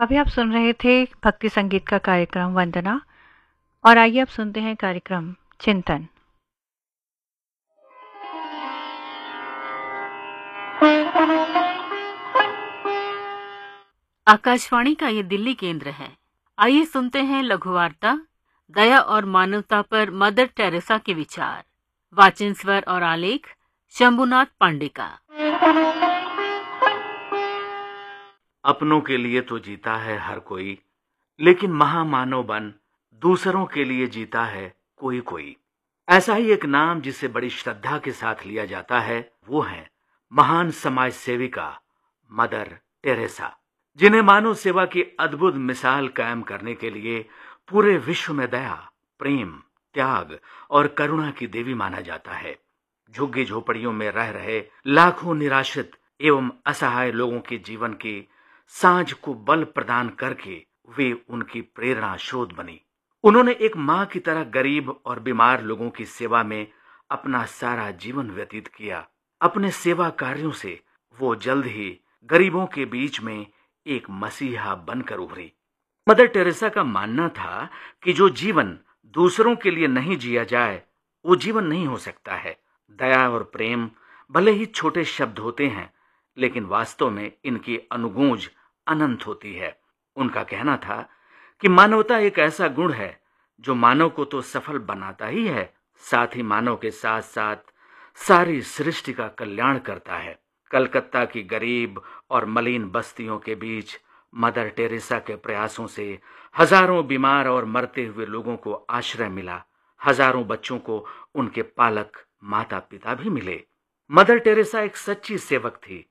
अभी आप सुन रहे थे भक्ति संगीत का कार्यक्रम वंदना। और आइए अब सुनते हैं कार्यक्रम चिंतन। आकाशवाणी का ये दिल्ली केंद्र है। आइए सुनते हैं लघु वार्ता दया और मानवता पर मदर टेरेसा के विचार। वाचन स्वर और आलेख शंभुनाथ पांडे का। अपनों के लिए तो जीता है हर कोई, लेकिन महामानव बन दूसरों के लिए जीता है कोई कोई। ऐसा ही एक नाम जिसे बड़ी श्रद्धा के साथ लिया जाता है वो है महान समाज सेविका मदर टेरेसा, जिन्हें मानव सेवा की अद्भुत मिसाल कायम करने के लिए पूरे विश्व में दया, प्रेम, त्याग और करुणा की देवी माना जाता है। झुग्गी झोपड़ियों में रह रहे लाखों निराश्रित एवं असहाय लोगों के जीवन की सांझ को बल प्रदान करके वे उनकी प्रेरणा स्रोत बनी। उन्होंने एक मां की तरह गरीब और बीमार लोगों की सेवा में अपना सारा जीवन व्यतीत किया। अपने सेवा कार्यों से वो जल्द ही गरीबों के बीच में एक मसीहा बनकर उभरी। मदर टेरेसा का मानना था कि जो जीवन दूसरों के लिए नहीं जिया जाए वो जीवन नहीं हो सकता है। दया और प्रेम भले ही छोटे शब्द होते हैं, लेकिन वास्तव में इनकी अनुगूंज अनंत होती है। उनका कहना था कि मानवता एक ऐसा गुण है जो मानव को तो सफल बनाता ही है, साथ ही मानव के साथ साथ सारी सृष्टि का कल्याण करता है। कलकत्ता की गरीब और मलिन बस्तियों के बीच मदर टेरेसा के प्रयासों से हजारों बीमार और मरते हुए लोगों को आश्रय मिला। हजारों बच्चों को उनके पालक माता पिता भी मिले। मदर टेरेसा एक सच्ची सेवक थी।